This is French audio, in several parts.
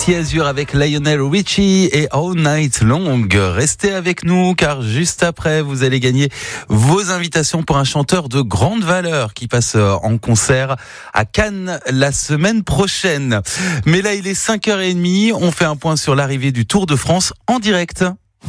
Ici Azur avec Lionel Richie et All Night Long. Restez avec nous car juste après, vous allez gagner vos invitations pour un chanteur de grande valeur qui passe en concert à Cannes la semaine prochaine. Mais là, il est 5h30. On fait un point sur l'arrivée du Tour de France en direct.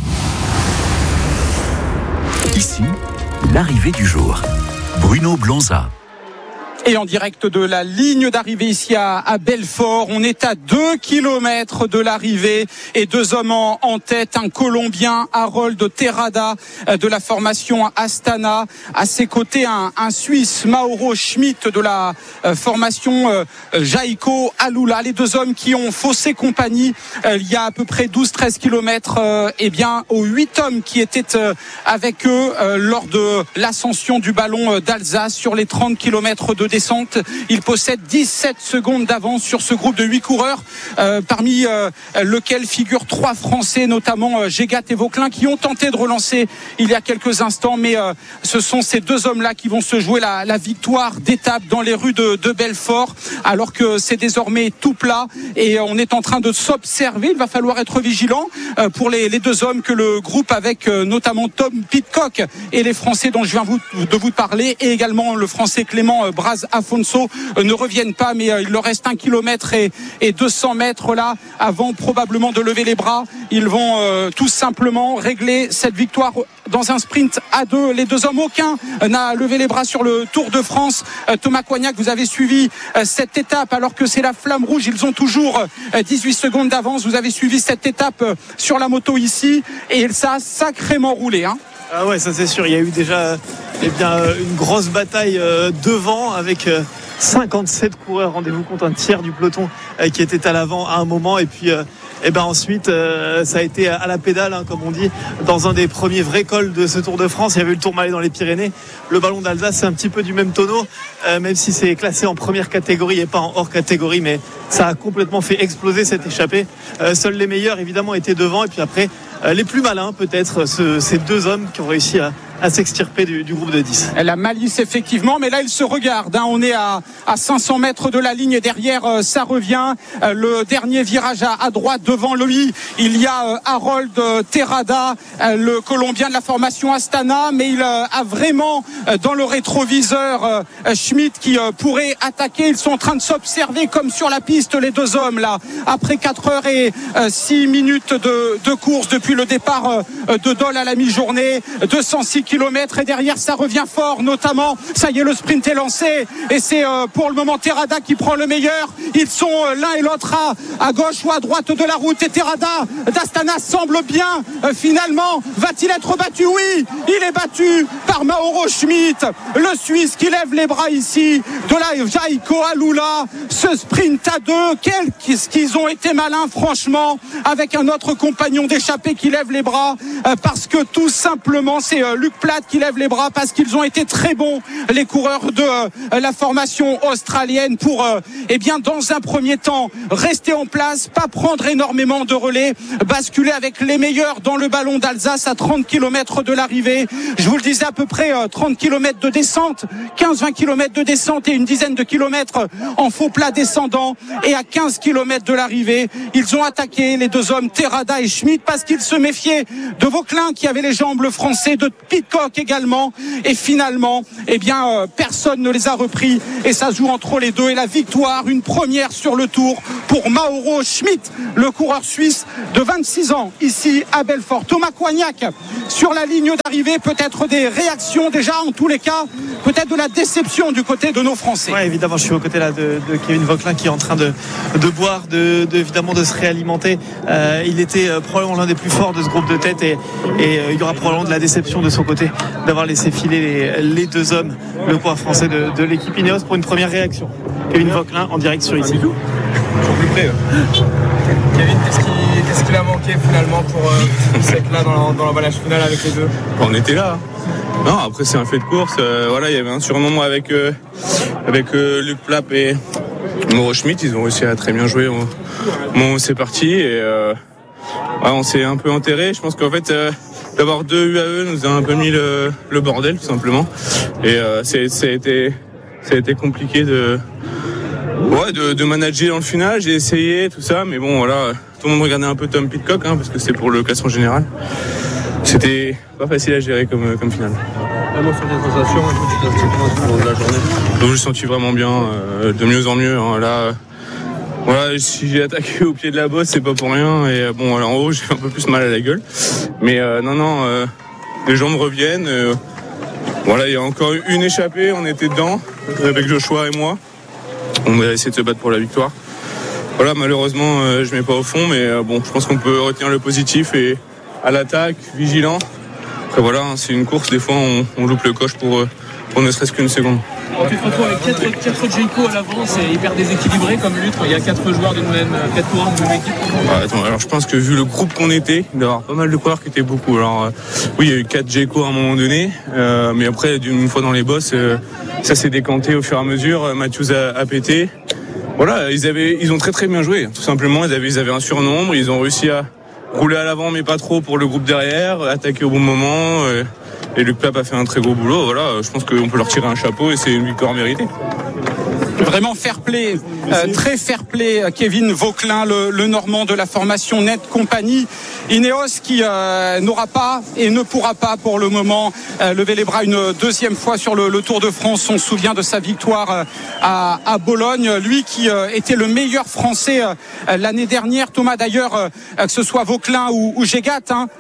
Ici, l'arrivée du jour. Bruno Blanza. Et en direct de la ligne d'arrivée ici à Belfort, on est à 2 kilomètres de l'arrivée et deux hommes en tête, un Colombien, Harold Terrada de la formation Astana, à ses côtés un Suisse, Mauro Schmidt de la formation Jaiko Alula, les deux hommes qui ont faussé compagnie il y a à peu près 12-13 kilomètres aux 8 hommes qui étaient avec eux lors de l'ascension du ballon d'Alsace sur les 30 kilomètres de descente. Il possède 17 secondes d'avance sur ce groupe de 8 coureurs, parmi lequel figurent 3 Français, notamment Gégat et Vauquelin, qui ont tenté de relancer il y a quelques instants, mais ce sont ces deux hommes-là qui vont se jouer la victoire d'étape dans les rues de Belfort, alors que c'est désormais tout plat et on est en train de s'observer. Il va falloir être vigilant pour les deux hommes que le groupe avec notamment Tom Pidcock et les Français dont je viens de vous parler, et également le Français Clément Braz Afonso ne reviennent pas, mais il leur reste 1 kilomètre et 200 mètres là avant probablement de lever les bras. Ils vont tout simplement régler cette victoire dans un sprint à deux. Les deux hommes, aucun n'a levé les bras sur le Tour de France. Thomas Coignac, vous avez suivi cette étape alors que c'est la flamme rouge. Ils ont toujours 18 secondes d'avance. Vous avez suivi cette étape sur la moto ici et ça a sacrément roulé, hein. Ah ouais, ça c'est sûr. Il y a eu déjà une grosse bataille devant avec 57 coureurs. Rendez-vous compte, un tiers du peloton qui était à l'avant à un moment. Et puis ensuite, ça a été à la pédale, hein, comme on dit, dans un des premiers vrais cols de ce Tour de France. Il y avait eu le Tourmalet dans les Pyrénées. Le ballon d'Alsace, c'est un petit peu du même tonneau, même si c'est classé en première catégorie et pas en hors catégorie. Mais ça a complètement fait exploser cette échappée. Seuls les meilleurs, évidemment, étaient devant. Et puis après, les plus malins, peut-être, ces deux hommes qui ont réussi à s'extirper du groupe de 10. La malice, effectivement, mais là ils se regardent, hein. On est à 500 mètres de la ligne et derrière ça revient le dernier virage à droite. Devant lui il y a Harold Terrada, le Colombien de la formation Astana, mais il a vraiment dans le rétroviseur Schmidt qui pourrait attaquer. Ils sont en train de s'observer comme sur la piste, les deux hommes là, après 4h06 de course depuis le départ de Dole à la mi-journée. 206 kilomètres et derrière ça revient fort, notamment ça y est, le sprint est lancé et c'est pour le moment Terrada qui prend le meilleur. Ils sont l'un et l'autre à gauche ou à droite de la route et Terrada d'Astana semble bien finalement. Va-t-il être battu? Oui, il est battu par Mauro Schmidt, le Suisse qui lève les bras ici de la Jaiko Alula. Ce sprint à deux, qu'est-ce qu'ils ont été malins franchement, avec un autre compagnon d'échappée qui lève les bras parce que tout simplement c'est Luc Platt qui lève les bras parce qu'ils ont été très bons, les coureurs de la formation australienne, pour dans un premier temps rester en place, pas prendre énormément de relais, basculer avec les meilleurs dans le ballon d'Alsace à 30 km de l'arrivée. Je vous le disais, à peu près 30 km de descente, 15-20 km de descente et une dizaine de kilomètres en faux plat descendant, et à 15 km de l'arrivée ils ont attaqué, les deux hommes Terrada et Schmidt, parce qu'ils se méfiaient de Vauquelin qui avait les jambes, le Français, de Pidcock également, et finalement personne ne les a repris et ça joue entre les deux. Et la victoire, une première sur le Tour pour Mauro Schmidt, le coureur suisse de 26 ans ici à Belfort. Thomas Coignac sur la ligne d'arrivée, peut-être des réactions déjà, en tous les cas peut-être de la déception du côté de nos Français. Ouais, évidemment, je suis aux côtés là de Kevin Vauquelin qui est en train de boire, évidemment de se réalimenter. Il était probablement l'un des plus forts de ce groupe de tête et il y aura probablement de la déception de son côté d'avoir laissé filer les deux hommes, le coureur français de l'équipe Ineos, pour une première réaction. Kevin Vauquelin en direct sur ici. Toujours plus près. Kevin, qu'est-ce qu'il a manqué finalement pour ce là dans l'emballage final avec les deux? On était là. Non, après c'est un fait de course. Il y avait un surnom avec Luc Platt et Mauro Schmidt. Ils ont réussi à très bien jouer. C'est parti et on s'est un peu enterré. Je pense qu'en fait d'avoir deux UAE nous a un peu mis le bordel tout simplement. Et ça a été compliqué Ouais, de manager dans le final, j'ai essayé tout ça, mais bon voilà, tout le monde regardait un peu Tom Pidcock parce que c'est pour le classement général. C'était pas facile à gérer comme finale. Vraiment sur tes sensations, un peu de la journée. Donc je me sentis vraiment bien, de mieux en mieux. Là, voilà, si j'ai attaqué au pied de la bosse, c'est pas pour rien. Et bon, là, en haut, j'ai un peu plus mal à la gueule. Mais les jambes reviennent. Voilà, il y a encore une échappée, on était dedans, avec Joshua et moi. On va essayer de se battre pour la victoire. Voilà, malheureusement, je mets pas au fond, mais bon, je pense qu'on peut retenir le positif et à l'attaque, vigilant. Après, voilà, c'est une course, des fois, on loupe le coche pour ne serait-ce qu'une seconde. Tu te retrouves avec 4 Jayco à l'avant, c'est hyper déséquilibré comme lutte. Il y a 4 joueurs d'une même, 4 coureurs d'une même équipe. Alors je pense que vu le groupe qu'on était, il doit y avoir pas mal de coureurs qui étaient beaucoup. Alors oui, il y a eu 4 Jayco à un moment donné, mais après, une fois dans les bosses, ça s'est décanté au fur et à mesure. Matthews a pété. Voilà, ils ont très très bien joué. Tout simplement, ils avaient un surnombre, ils ont réussi à rouler à l'avant, mais pas trop pour le groupe derrière, attaquer au bon moment. Et Luc Plapp a fait un très gros boulot. Voilà, je pense qu'on peut leur tirer un chapeau et c'est une victoire méritée. Vraiment fair play, très fair play, Kevin Vauquelin, le Normand de la formation Net Company. Ineos qui n'aura pas et ne pourra pas pour le moment lever les bras une deuxième fois sur le Tour de France. On se souvient de sa victoire à Bologne. Lui qui était le meilleur Français l'année dernière. Thomas d'ailleurs, que ce soit Vauquelin ou Gégat,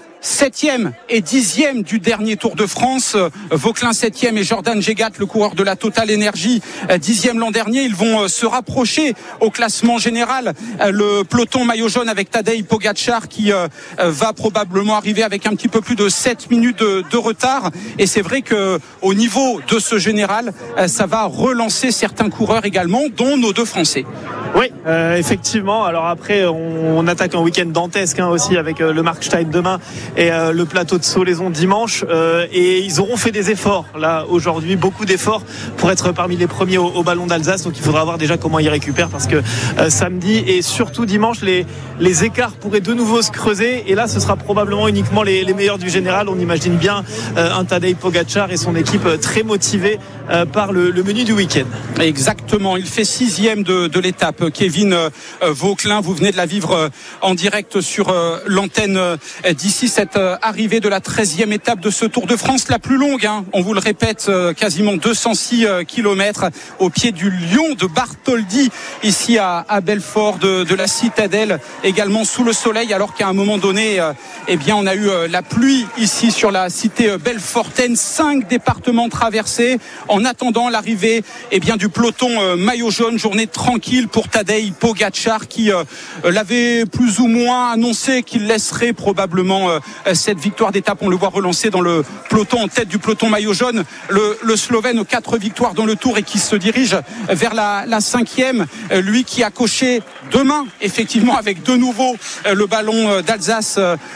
7e et 10e du dernier Tour de France. Vauquelin 7e et Jordan Gégat, le coureur de la Total Energy, 10e l'an dernier. Ils vont se rapprocher au classement général. Le peloton maillot jaune avec Tadej Pogačar qui va probablement arriver avec un petit peu plus de 7 minutes de retard. Et c'est vrai que au niveau de ce général, ça va relancer certains coureurs également, dont nos 2 Français. Oui, effectivement. Alors après, on attaque un week-end dantesque aussi avec le Markstein demain et le plateau de Solaison dimanche. Et ils auront fait des efforts là aujourd'hui, beaucoup d'efforts pour être parmi les premiers au Ballon d'Alsace. Donc il faudra voir déjà comment ils récupèrent parce que samedi et surtout dimanche, les écarts pourraient de nouveau se creuser. Et là, ce sera probablement uniquement les meilleurs du général. On imagine bien un Tadej Pogačar et son équipe très motivés par le menu du week-end. Exactement. Il fait 6e de l'étape. Kevin Vauquelin, vous venez de la vivre en direct sur l'antenne d'ici, cette arrivée de la 13e étape de ce Tour de France, la plus longue, on vous le répète, quasiment 206 km au pied du lion de Bartholdi, ici à Belfort de la Citadelle, également sous le soleil, alors qu'à un moment donné, on a eu la pluie ici sur la cité belfortaine. 5 départements traversés en attendant l'arrivée du peloton maillot jaune. Journée tranquille pour Tadej Pogačar qui l'avait plus ou moins annoncé qu'il laisserait probablement cette victoire d'étape. On le voit relancer dans le peloton, en tête du peloton maillot jaune, le Slovène aux 4 victoires dans le Tour et qui se dirige vers la 5e. Lui qui a coché demain, effectivement, avec de nouveau le Ballon d'Alsace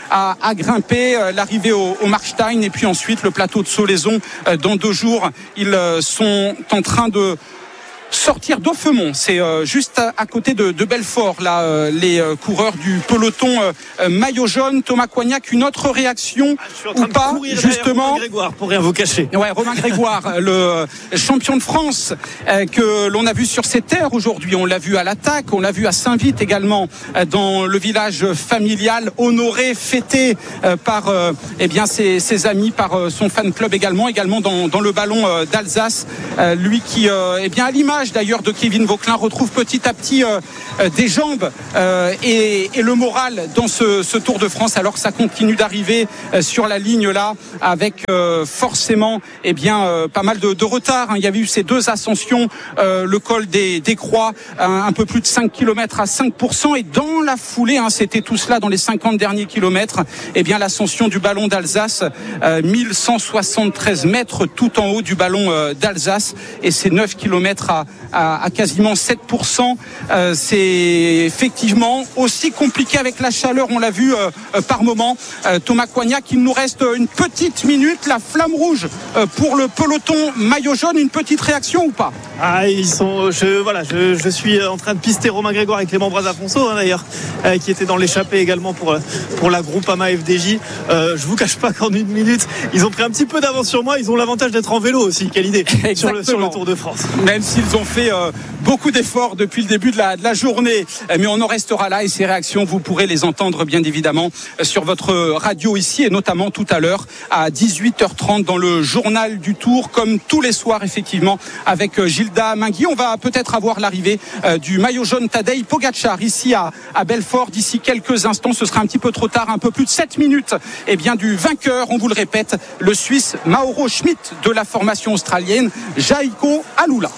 à grimper, l'arrivée au Markstein et puis ensuite le plateau de Solaison dans 2 jours. Ils sont en train de sortir d'Offemont, c'est juste à côté de Belfort, là, les coureurs du peloton maillot jaune. Thomas Coignac, une autre réaction ou pas, justement? Romain Grégoire, pour rien vous cacher. Ouais, Romain Grégoire, le champion de France que l'on a vu sur ces terres aujourd'hui. On l'a vu à l'attaque, on l'a vu à Saint-Vite également, dans le village familial, honoré, fêté par ses amis, par son fan club également dans le Ballon d'Alsace. Lui qui, à l'image d'ailleurs de Kevin Vauquelin, retrouve petit à petit des jambes et le moral dans ce Tour de France, alors que ça continue d'arriver sur la ligne là, avec forcément pas mal de retard. Il y avait eu ces 2 ascensions, le col des Croix, un peu plus de 5 km à 5%, et dans la foulée, c'était tout cela dans les 50 derniers kilomètres, l'ascension du Ballon d'Alsace, 1173 mètres tout en haut du Ballon d'Alsace, et c'est 9 km à quasiment 7%. C'est effectivement aussi compliqué avec la chaleur, on l'a vu par moment. Thomas Coignac, il nous reste une petite minute, la flamme rouge pour le peloton maillot jaune. Une petite réaction ou pas? Je suis en train de pister Romain Grégoire et Clément Brazafonso d'ailleurs, qui était dans l'échappée également pour la Groupama FDJ. Je vous cache pas qu'en une minute ils ont pris un petit peu d'avance sur moi. Ils ont l'avantage d'être en vélo aussi, quelle idée, sur le Tour de France. Même s'ils Ils ont fait beaucoup d'efforts depuis le début de la journée, mais on en restera là et ces réactions, vous pourrez les entendre bien évidemment sur votre radio ici et notamment tout à l'heure à 18h30 dans le journal du Tour, comme tous les soirs effectivement avec Gilda Mingui. On va peut-être avoir l'arrivée du maillot jaune Tadej Pogačar ici à Belfort d'ici quelques instants. Ce sera un petit peu trop tard, un peu plus de 7 minutes du vainqueur, on vous le répète, le Suisse Mauro Schmid de la formation australienne Jaiko Alula.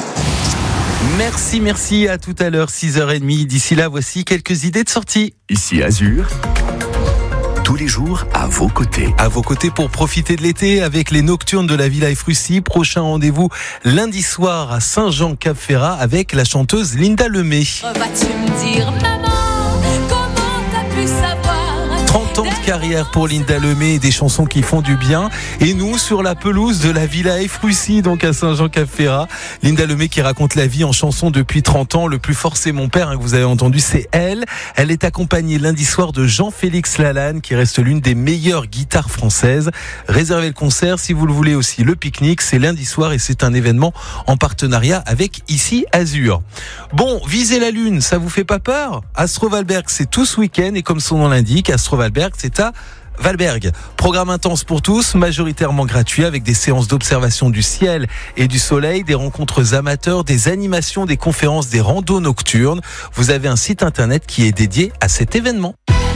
Merci, à tout à l'heure, 6h30. D'ici là, voici quelques idées de sortie. Ici Azur, tous les jours à vos côtés. À vos côtés pour profiter de l'été avec les Nocturnes de la Villa Efrussi. Prochain rendez-vous lundi soir à Saint-Jean-Cap-Ferrat avec la chanteuse Linda Lemay. Vas-tu me dire, maman, comment t'as pu savoir? 30 ans de carrière pour Linda Lemay et des chansons qui font du bien. Et nous, sur la pelouse de la Villa Efrussi, donc à Saint-Jean-Cap-Ferrat. Linda Lemay qui raconte la vie en chanson depuis 30 ans. Le plus fort, c'est mon père, que vous avez entendu, c'est elle. Elle est accompagnée lundi soir de Jean-Félix Lalanne, qui reste l'une des meilleures guitares françaises. Réservez le concert, si vous le voulez aussi, le pique-nique. C'est lundi soir et c'est un événement en partenariat avec Ici Azur. Bon, viser la Lune, ça vous fait pas peur? Astro-Valberg, c'est tout ce week-end et comme son nom l'indique, Astro-Valberg, c'est à Valberg. Programme intense pour tous, majoritairement gratuit avec des séances d'observation du ciel et du soleil, des rencontres amateurs, des animations, des conférences, des randos nocturnes. Vous avez un site internet qui est dédié à cet événement.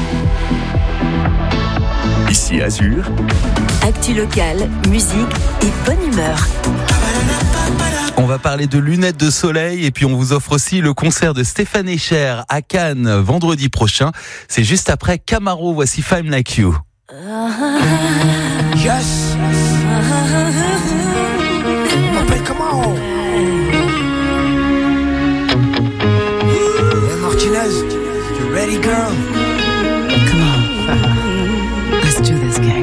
Ici Azur, Actu locale, musique et bonne humeur. On va parler de lunettes de soleil et puis on vous offre aussi le concert de Stéphane Echer à Cannes vendredi prochain. C'est juste après Camaro, voici Femme Like You. Yes. Come on. Hey Martinez, you ready girl?